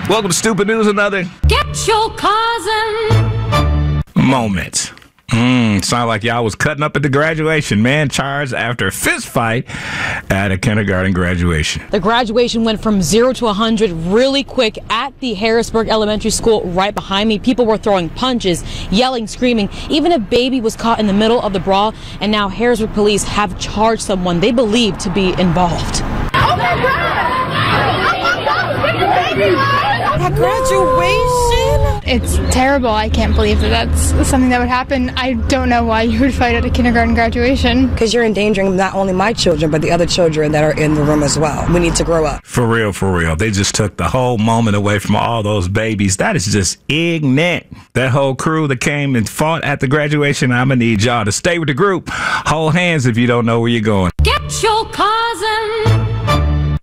Welcome to Stupid News, another Get your cousin moment. Sound like y'all was cutting up at the graduation. Man charged after a fist fight at a kindergarten graduation. The graduation went from 0 to 100 really quick at the Harrisburg Elementary School right behind me. People were throwing punches, yelling, screaming. Even a baby was caught in the middle of the brawl, and now Harrisburg police have charged someone they believe to be involved. Oh my God! At graduation? It's terrible. I can't believe that that's something that would happen. I don't know why you would fight at a kindergarten graduation. Because you're endangering not only my children, but the other children that are in the room as well. We need to grow up. For real, for real. They just took the whole moment away from all those babies. That is just ignorant. That whole crew that came and fought at the graduation, I'm going to need y'all to stay with the group. Hold hands if you don't know where you're going. Get your cousin.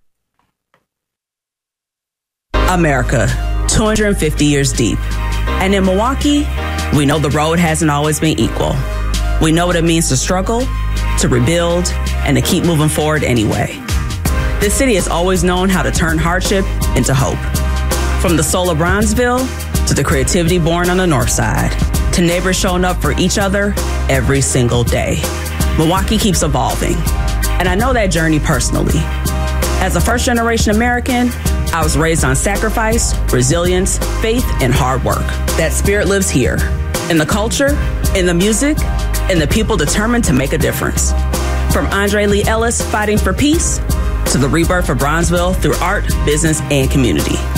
America, 250 years deep. And in Milwaukee, we know the road hasn't always been equal. We know what it means to struggle, to rebuild, and to keep moving forward anyway. This city has always known how to turn hardship into hope. From the soul of Bronzeville to the creativity born on the north side, to neighbors showing up for each other every single day. Milwaukee keeps evolving. And I know that journey personally. As a first-generation American, I was raised on sacrifice, resilience, faith, and hard work. That spirit lives here, in the culture, in the music, in the people determined to make a difference. From Andre Lee Ellis fighting for peace, to the rebirth of Bronzeville through art, business, and community.